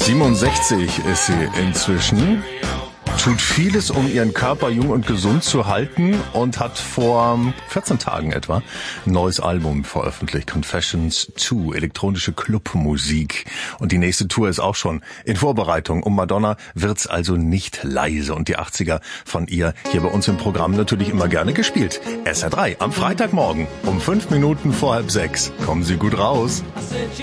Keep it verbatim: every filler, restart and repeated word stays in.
siebenundsechzig ist sie inzwischen, tut vieles, um ihren Körper jung und gesund zu halten und hat vor vierzehn Tagen etwa ein neues Album veröffentlicht, Confessions zwei, elektronische Clubmusik. Und die nächste Tour ist auch schon in Vorbereitung. Um Madonna wird's also nicht leise. Und die achtziger von ihr hier bei uns im Programm natürlich immer gerne gespielt. S R drei am Freitagmorgen um fünf Minuten vor halb sechs. Kommen Sie gut raus.